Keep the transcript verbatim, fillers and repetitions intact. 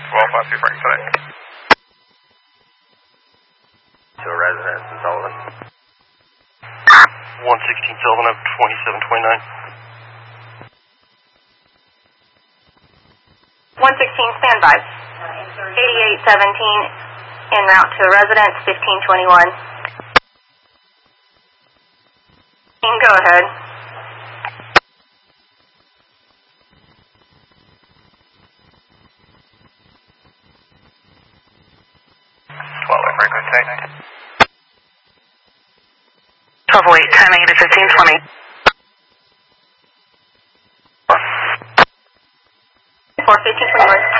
twelve five two Frank today. To a residence in Sullivan. one sixteen Sullivan up twenty-seven twenty-nine. one sixteen standby. eighty-eight seventeen en route to a residence, fifteen twenty-one. Go ahead. twelve eight Frank today. twelve oh eight, ten eight, fifteen twenty. four fifteen twenty-one.